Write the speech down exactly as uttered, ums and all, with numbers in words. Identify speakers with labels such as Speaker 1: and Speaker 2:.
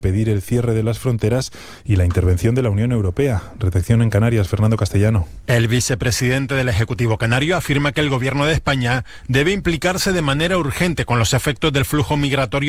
Speaker 1: pedir el cierre de las fronteras y la intervención de la Unión Europea. Redacción en Canarias, Fernando Castellano.
Speaker 2: El vicepresidente del Ejecutivo canario afirma que el Gobierno de España debe implicarse de manera urgente con los efectos del flujo migratorio